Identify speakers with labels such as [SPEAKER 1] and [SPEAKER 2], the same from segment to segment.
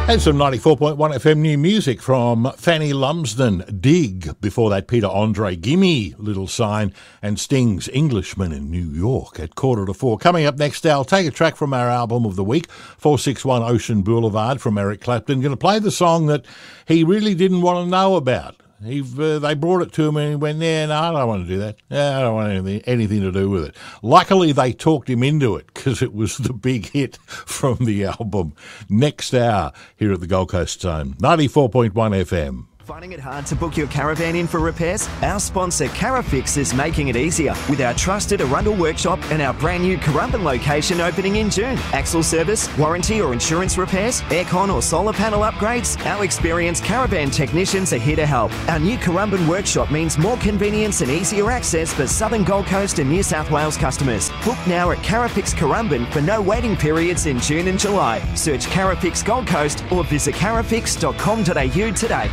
[SPEAKER 1] And some 94.1 FM new music from Fanny Lumsden, Dig. Before that, Peter Andre, Gimme, Little Sign, and Sting's Englishman in New York at 3:45. Coming up next, I'll take a track from our album of the week, 461 Ocean Boulevard from Eric Clapton. Going to play the song that he really didn't want to know about. They brought it to him and he went, no, I don't want to do that. I don't want anything to do with it. Luckily, they talked him into it because it was the big hit from the album. Next hour here at the Gold Coast Zone, 94.1 FM.
[SPEAKER 2] Finding it hard to book your caravan in for repairs? Our sponsor Carafix is making it easier with our trusted Arundel workshop and our brand new Currumbin location opening in June. Axle service, warranty or insurance repairs, aircon or solar panel upgrades, our experienced caravan technicians are here to help. Our new Currumbin workshop means more convenience and easier access for Southern Gold Coast and New South Wales customers. Book now at Carafix Currumbin for no waiting periods in June and July. Search Carafix Gold Coast or visit carafix.com.au today.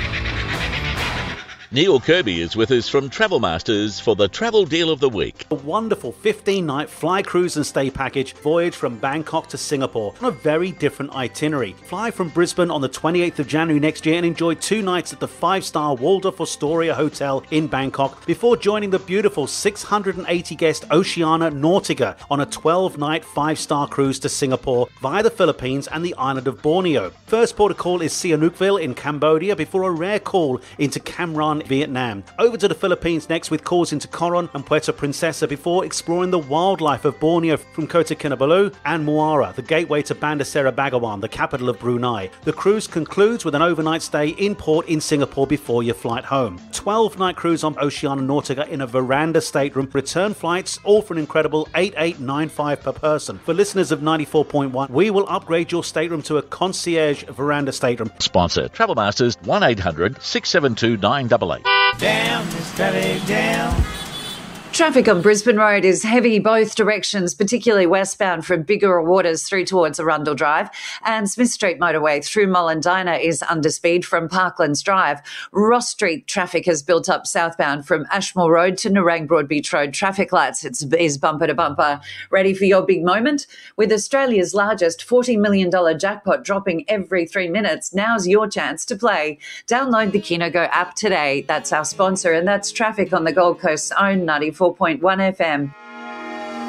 [SPEAKER 3] Neil Kirby is with us from Travel Masters for the travel deal of the week.
[SPEAKER 4] A wonderful 15-night fly, cruise and stay package voyage from Bangkok to Singapore on a very different itinerary. Fly from Brisbane on the 28th of January next year and enjoy 2 nights at the 5-star Waldorf Astoria Hotel in Bangkok before joining the beautiful 680-guest Oceania Nautica on a 12-night 5-star cruise to Singapore via the Philippines and the island of Borneo. First port of call is Sihanoukville in Cambodia before a rare call into Cam Ranh, Vietnam. Over to the Philippines next with calls into Coron and Puerto Princesa before exploring the wildlife of Borneo from Kota Kinabalu and Muara, the gateway to Bandar Seri Begawan, the capital of Brunei. The cruise concludes with an overnight stay in port in Singapore before your flight home. 12-night cruise on Oceania Nautica in a veranda stateroom. Return flights all for an incredible $8,895 per person. For listeners of 94.1, we will upgrade your stateroom to a concierge veranda stateroom.
[SPEAKER 3] Sponsor Travel Masters, 1800 672 988.
[SPEAKER 5] Down, Miss Traffic, down.
[SPEAKER 6] Traffic on Brisbane Road is heavy both directions, particularly westbound from Bigara Waters through towards Arundel Drive, and Smith Street motorway through Mollendina is under speed from Parklands Drive. Ross Street traffic has built up southbound from Ashmore Road to Nerang Broadbeach Road. Traffic lights is bumper to bumper. Ready for your big moment? With Australia's largest $40 million jackpot dropping every 3 minutes, now's your chance to play. Download the Kinogo app today. That's our sponsor, and that's traffic on the Gold Coast's own 94.1 FM.